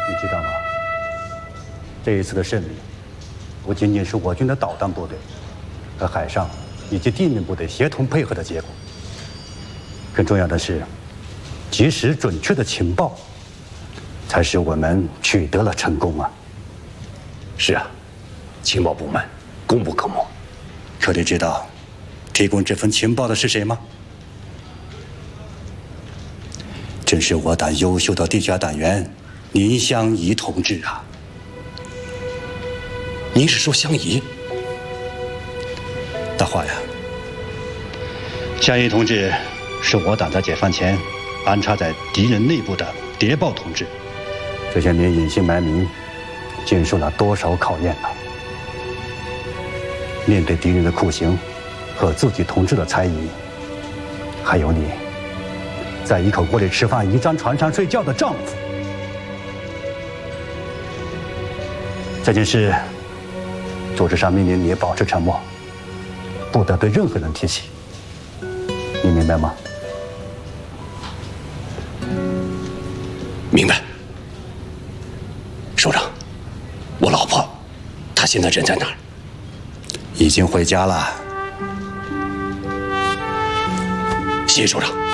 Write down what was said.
你知道吗？这一次的胜利，不仅仅是我军的导弹部队和海上以及地面部队协同配合的结果，更重要的是，及时准确的情报，才使我们取得了成功啊！ 是啊，情报部门功不可没。 可你知道，提供这份情报的是谁吗？正是我党优秀的地下党员林香怡同志啊！ 您是说香怡？ 大话呀！香怡同志是我党在解放前安插在敌人内部的谍报同志，这些年隐姓埋名，经受了多少考验啊！面对敌人的酷刑和自己同志的猜疑，还有你在一口锅里吃饭、一张床上睡觉的丈夫，这件事，组织上命令你保持沉默，不得对任何人提起，你明白吗？ 明白。首长，我老婆，她现在人在哪儿？ 已经回家了。 谢谢首长。